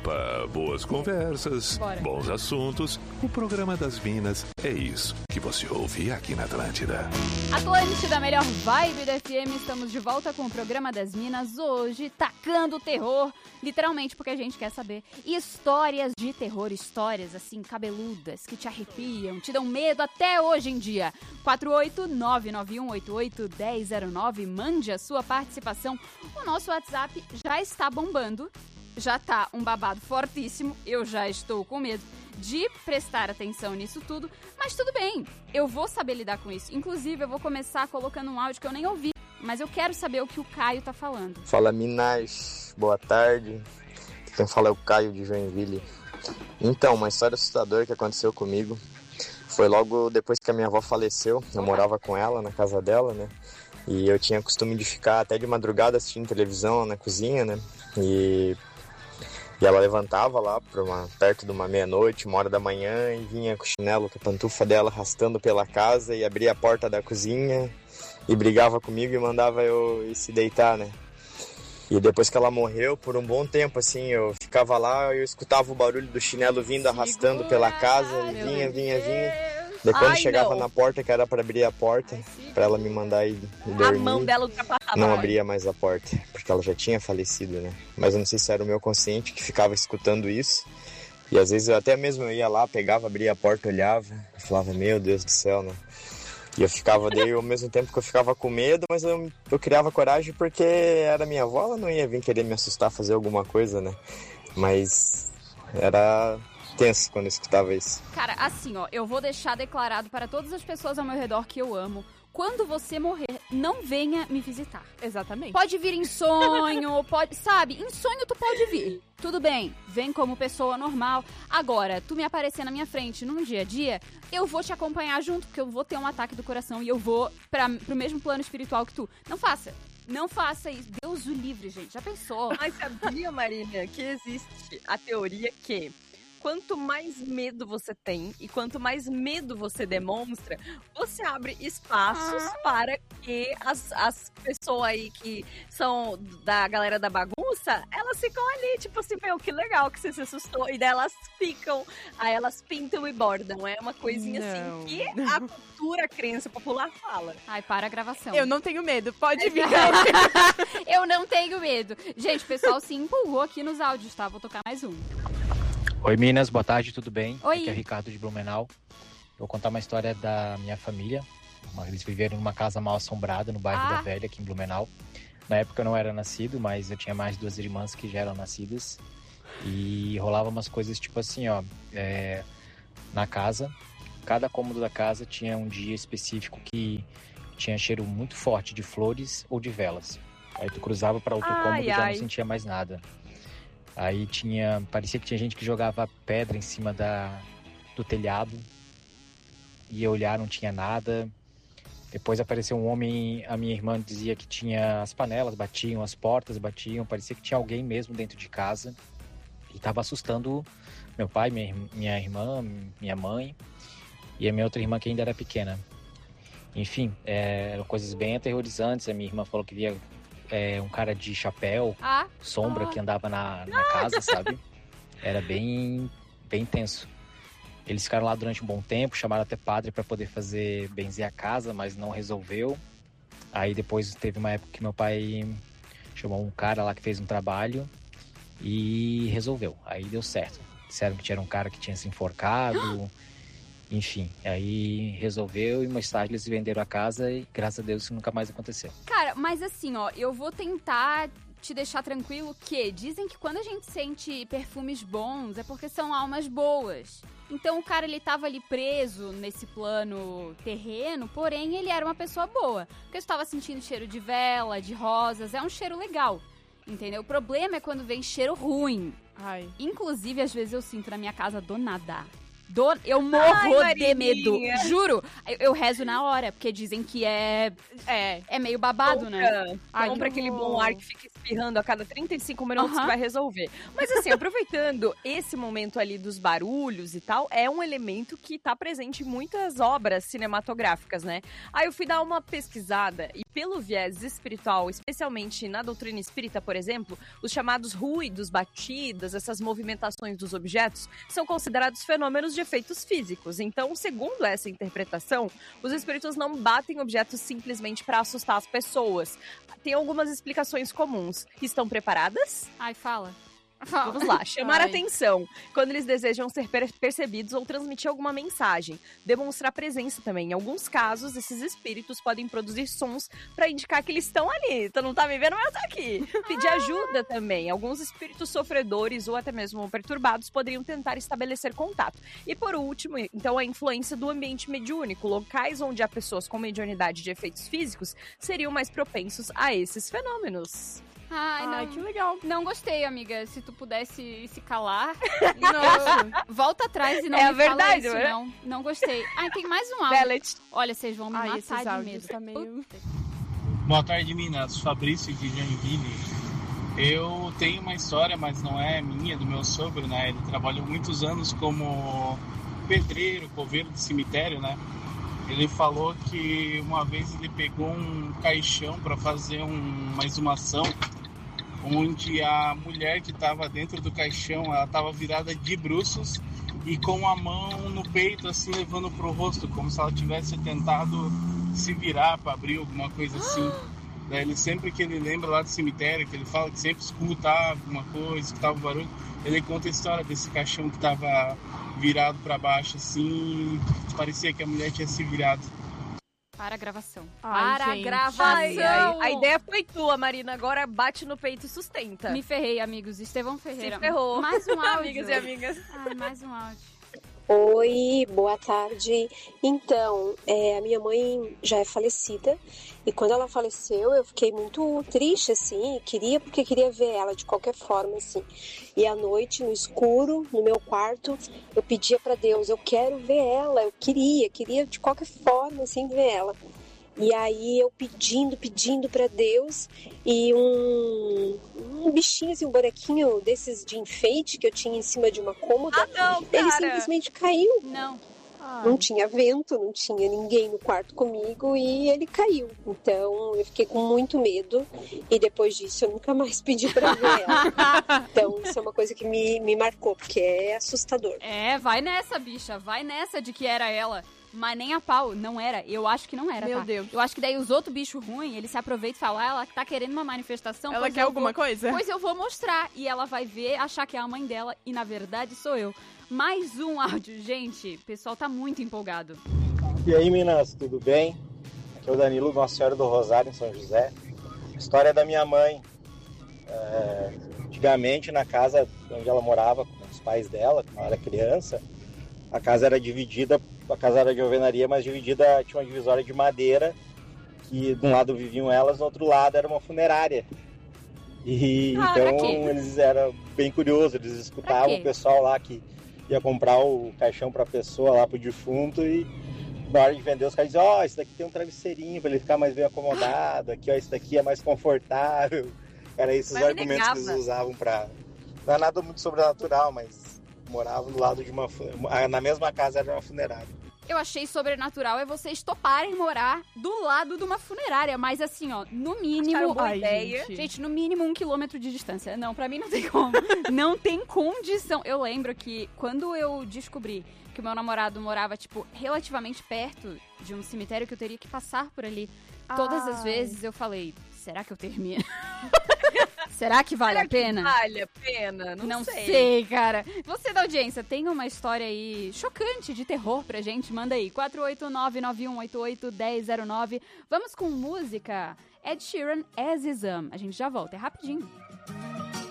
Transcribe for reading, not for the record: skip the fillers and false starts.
Opa, boas conversas, Bora. Bons assuntos. O programa das Minas é isso que você ouve aqui na Atlântida. Atlântida, melhor vibe da FM. Estamos de volta com o programa das Minas. Hoje, tacando terror. Literalmente, porque a gente quer saber histórias de terror. Histórias, assim, cabeludas, que te arrepiam, te dão medo até hoje em dia. 48991881009. Mande a sua participação. O nosso WhatsApp já está bombando. Já tá um babado fortíssimo, eu já estou com medo de prestar atenção nisso tudo, mas tudo bem, eu vou saber lidar com isso. Inclusive, eu vou começar colocando um áudio que eu nem ouvi, mas eu quero saber o que o Caio tá falando. Fala, Minas, boa tarde. Quem fala é o Caio de Joinville. Então, uma história assustadora que aconteceu comigo foi logo depois que a minha avó faleceu. Eu morava com ela na casa dela, né? E eu tinha costume de ficar até de madrugada assistindo televisão na cozinha, né? E ela levantava lá perto de uma meia-noite, 1h da manhã, e vinha com o chinelo, com a pantufa dela, arrastando pela casa e abria a porta da cozinha e brigava comigo e mandava eu ir se deitar, né? E depois que ela morreu, por um bom tempo, assim, eu ficava lá e eu escutava o barulho do chinelo vindo arrastando pela casa e vinha. Daí quando chegava na porta, que era pra abrir a porta, pra ela me mandar ir dormir, a mão dela ultrapassava. não abria mais a porta, porque ela já tinha falecido, né? Mas eu não sei se era o meu consciente que ficava escutando isso. E às vezes eu até mesmo ia lá, pegava, abria a porta, olhava, e falava, meu Deus do céu, né? E eu ficava, daí ao mesmo tempo que eu ficava com medo, mas eu criava coragem porque era minha avó, ela não ia vir querer me assustar, fazer alguma coisa, né? Mas era tenso quando eu escutava isso. Cara, assim, ó, eu vou deixar declarado para todas as pessoas ao meu redor que eu amo. Quando você morrer, não venha me visitar. Exatamente. Pode vir em sonho, pode, sabe? Em sonho tu pode vir. Tudo bem, vem como pessoa normal. Agora, tu me aparecer na minha frente num dia a dia, eu vou te acompanhar junto, porque eu vou ter um ataque do coração e eu vou pro mesmo plano espiritual que tu. Não faça. Não faça isso. Deus o livre, gente. Já pensou? Mas sabia, Marina, que existe a teoria que quanto mais medo você tem e quanto mais medo você demonstra, você abre espaços para que as pessoas aí que são da galera da bagunça, elas ficam ali, tipo assim, meu, que legal que você se assustou. E daí elas ficam, aí elas pintam e bordam. É uma coisinha assim que a cultura, a crença popular fala. Ai, para a gravação. Eu não tenho medo, pode vir. Eu não tenho medo. Gente, o pessoal se empolgou aqui nos áudios, tá? Vou tocar mais um. Oi Minas, boa tarde, tudo bem? Oi. Aqui é o Ricardo de Blumenau. Eu vou contar uma história da minha família. Eles viveram numa casa mal assombrada no bairro da Velha, aqui em Blumenau. Na época eu não era nascido, mas eu tinha mais 2 irmãs que já eram nascidas. E rolava umas coisas tipo assim, ó. Na casa, cada cômodo da casa tinha um dia específico que tinha cheiro muito forte de flores ou de velas. Aí tu cruzava para outro cômodo e já não sentia mais nada. Aí parecia que tinha gente que jogava pedra em cima do telhado. Ia olhar, não tinha nada. Depois apareceu um homem, a minha irmã dizia que tinha as panelas, batiam, as portas batiam. Parecia que tinha alguém mesmo dentro de casa. E estava assustando meu pai, minha irmã, minha mãe e a minha outra irmã que ainda era pequena. Enfim, eram coisas bem aterrorizantes. A minha irmã falou que via um cara de chapéu, sombra, que andava na casa, sabe? Era bem tenso. Eles ficaram lá durante um bom tempo, chamaram até padre para poder benzer a casa, mas não resolveu. Aí depois teve uma época que meu pai chamou um cara lá que fez um trabalho e resolveu. Aí deu certo. Disseram que tinha um cara que tinha se enforcado. Enfim, aí resolveu e mais tarde eles venderam a casa e graças a Deus isso nunca mais aconteceu. Cara, mas assim, ó, eu vou tentar te deixar tranquilo que dizem que quando a gente sente perfumes bons é porque são almas boas. Então o cara, ele tava ali preso nesse plano terreno, porém ele era uma pessoa boa. Porque você tava sentindo cheiro de vela, de rosas, é um cheiro legal, entendeu? O problema é quando vem cheiro ruim. Ai. Inclusive, às vezes eu sinto na minha casa do nada. Eu morro de medo. Juro. Eu rezo na hora, porque dizem que é meio babado, né? Compra aquele bom ar que fica espirrando a cada 35 minutos que vai resolver. Mas assim, aproveitando esse momento ali dos barulhos e tal, é um elemento que tá presente em muitas obras cinematográficas, né? Aí eu fui dar uma pesquisada e pelo viés espiritual, especialmente na doutrina espírita, por exemplo, os chamados ruídos, batidas, essas movimentações dos objetos, são considerados fenômenos de efeitos físicos. Então, segundo essa interpretação, os espíritos não batem objetos simplesmente para assustar as pessoas. Tem algumas explicações comuns. Estão preparadas? Ai, fala. Vamos lá, chamar atenção quando eles desejam ser percebidos ou transmitir alguma mensagem. Demonstrar presença também. Em alguns casos, esses espíritos podem produzir sons para indicar que eles estão ali. Tu não tá me vendo, mas eu tô aqui. Pedir ajuda também. Alguns espíritos sofredores ou até mesmo perturbados poderiam tentar estabelecer contato. E por último, então, a influência do ambiente mediúnico. Locais onde há pessoas com mediunidade de efeitos físicos seriam mais propensos a esses fenômenos. Ai, que legal. Não gostei, amiga. Se tu pudesse se calar. Não, volta atrás e não me fala isso, né? Não gostei. Ai, tem mais um áudio. Bellet. Olha, vocês vão me matar de medo. Tá meio... Boa tarde, Minas. Fabrício de Joinville. Eu tenho uma história, mas não é minha, do meu sogro, né? Ele trabalhou muitos anos como pedreiro, coveiro de cemitério, né? Ele falou que uma vez ele pegou um caixão para fazer uma exumação, onde a mulher que estava dentro do caixão, ela estava virada de bruços e com a mão no peito, assim, levando para o rosto, como se ela tivesse tentado se virar para abrir alguma coisa assim. Daí ele, sempre que ele lembra lá do cemitério, que ele fala que sempre escutava alguma coisa, escutava barulho, ele conta a história desse caixão que estava virado para baixo, assim, parecia que a mulher tinha se virado. Para a gravação. Para a gravação! A ideia foi tua, Marina. Agora bate no peito e sustenta. Me ferrei, amigos. Estevão Ferreira. Se ferrou. Mais um áudio. Amigas e amigas. Ai, mais um áudio. Oi, boa tarde. Então, a minha mãe já é falecida e quando ela faleceu eu fiquei muito triste, assim, porque queria ver ela de qualquer forma, assim. E à noite, no escuro, no meu quarto, eu pedia pra Deus, eu quero ver ela, eu queria de qualquer forma, assim, ver ela. E aí eu pedindo pra Deus e um bichinho, assim, um bonequinho desses de enfeite que eu tinha em cima de uma cômoda, ele simplesmente caiu. Não tinha vento, não tinha ninguém no quarto comigo e ele caiu. Então eu fiquei com muito medo e depois disso eu nunca mais pedi pra ver ela. Então isso é uma coisa que me marcou, porque é assustador. Vai nessa, bicha, vai nessa de que era ela. Mas nem a pau, não era. Eu acho que não era, Meu tá? Deus. Eu acho que daí os outros bichos ruins, eles se aproveitam e falam, ela tá querendo uma manifestação. Ela quer alguma coisa? Pois eu vou mostrar. E ela vai ver, achar que é a mãe dela e na verdade sou eu. Mais um áudio, gente. O pessoal tá muito empolgado. E aí, Minas, tudo bem? Aqui é o Danilo, Nossa Senhora do Rosário, em São José. História da minha mãe. Antigamente, na casa onde ela morava com os pais dela, quando ela era criança, a casa era dividida, a casa era de alvenaria, mas dividida, tinha uma divisória de madeira, que de um lado viviam elas, do outro lado era uma funerária. E então eles eram bem curiosos, eles escutavam o pessoal lá que ia comprar o caixão para a pessoa lá pro defunto e na hora de vender os caras diziam, esse daqui tem um travesseirinho para ele ficar mais bem acomodado, aqui, esse daqui é mais confortável. Era esses os argumentos que eles usavam para... Não é nada muito sobrenatural, mas moravam do lado de uma... Na mesma casa era uma funerária. Eu achei sobrenatural é vocês toparem morar do lado de uma funerária, mas assim, ó, no mínimo... boa ideia. Gente, no mínimo 1 quilômetro de distância. Não, pra mim não tem como. Não tem condição. Eu lembro que quando eu descobri que o meu namorado morava, tipo, relativamente perto de um cemitério que eu teria que passar por ali todas as vezes, eu falei, será que eu termino? Será que vale a pena? Vale a pena? Não sei, cara. Você da audiência, tem uma história aí chocante de terror pra gente? Manda aí, 489-9188-1009. Vamos com música. Ed Sheeran, As Is Am. A gente já volta, é rapidinho.